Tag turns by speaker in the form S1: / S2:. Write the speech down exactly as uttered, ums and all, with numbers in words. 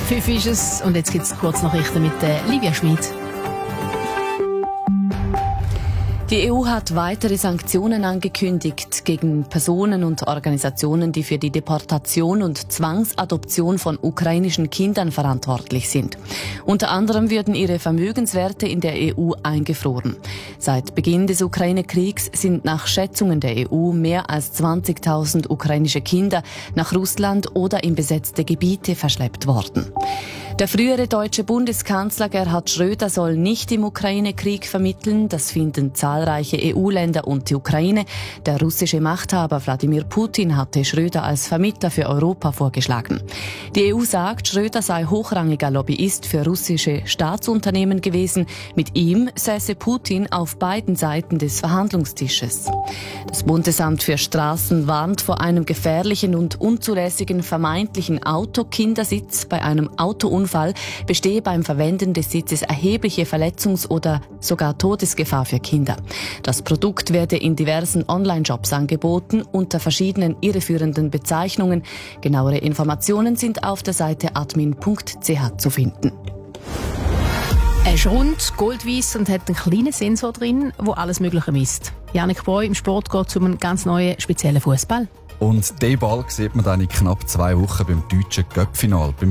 S1: Fünf ist es und jetzt gibt es Kurznachrichten mit der Livia Schmid. Die E U hat weitere Sanktionen angekündigt gegen Personen und Organisationen, die für die Deportation und Zwangsadoption von ukrainischen Kindern verantwortlich sind. Unter anderem würden ihre Vermögenswerte in der E U eingefroren. Seit Beginn des Ukraine-Kriegs sind nach Schätzungen der E U mehr als zwanzigtausend ukrainische Kinder nach Russland oder in besetzte Gebiete verschleppt worden. Der frühere deutsche Bundeskanzler Gerhard Schröder soll nicht im Ukraine-Krieg vermitteln. Das finden zahlreiche E U-Länder und die Ukraine. Der russische Machthaber Wladimir Putin hatte Schröder als Vermittler für Europa vorgeschlagen. Die E U sagt, Schröder sei hochrangiger Lobbyist für russische Staatsunternehmen gewesen. Mit ihm säße Putin auf beiden Seiten des Verhandlungstisches. Das Bundesamt für Straßen warnt vor einem gefährlichen und unzulässigen vermeintlichen Autokindersitz. Bei einem Autounfall bestehe beim Verwenden des Sitzes erhebliche Verletzungs- oder sogar Todesgefahr für Kinder. Das Produkt werde in diversen Online-Shops angeboten, unter verschiedenen irreführenden Bezeichnungen. Genauere Informationen sind auf der Seite admin punkt c h zu finden.
S2: Er ist rund, goldweiss und hat einen kleinen Sensor drin, der alles Mögliche misst. Janik Breu im Sport geht es um einen ganz neuen, speziellen Fußball.
S3: Und den Ball sieht man dann in knapp zwei Wochen beim deutschen Cup-Final. Beim